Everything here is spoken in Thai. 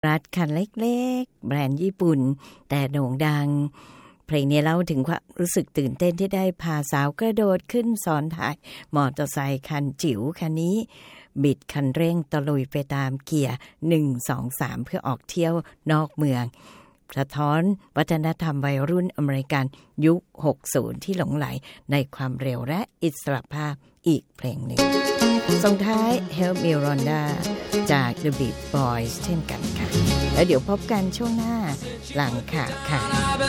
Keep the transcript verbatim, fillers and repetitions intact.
รัฐคันเล็กๆแบรนด์ญี่ปุ่นแต่โด่งดังเพลงนี้เล่าถึงความรู้สึกตื่นเต้นที่ได้พาสาวกระโดดขึ้นซ้อนท้ายมอเตอร์ไซค์คันจิ๋วคันนี้บิดคันเร่งตะลุยไปตามเกียร์หนึ่ง สอง สามเพื่อออกเที่ยวนอกเมืองสะท้อนวัฒนธรรมวัยรุ่นอเมริกันยุคหกสิบที่หลงไหลในความเร็วและอิสรภาพอีกเพลงหนึ่งส่งท้าย Help Me Rhonda จาก The Beach Boys เช่นกันค่ะแล้วเดี๋ยวพบกันช่วงหน้าหลังข่าวค่ะ